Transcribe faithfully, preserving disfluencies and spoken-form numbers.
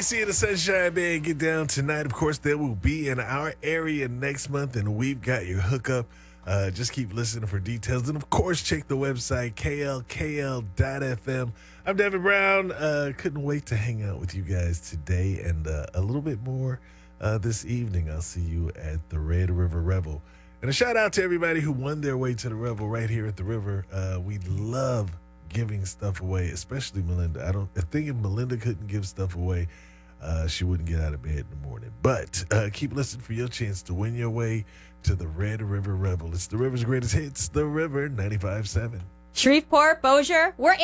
C and the Sunshine Band get down tonight. Of course, they will be in our area next month, and we've got your hookup. Uh, just keep listening for details. And, of course, check the website, K L K L dot F M. I'm Devin Brown. Uh, couldn't wait to hang out with you guys today and uh, a little bit more uh, this evening. I'll see you at the Red River Revel. And a shout-out to everybody who won their way to the Revel right here at the River. Uh, we love giving stuff away, especially Melinda. I don't I think if Melinda couldn't give stuff away, uh, she wouldn't get out of bed in the morning. But uh, keep listening for your chance to win your way to the Red River Revel. It's the River's greatest hits, the River ninety-five point seven. Shreveport, Bossier, we're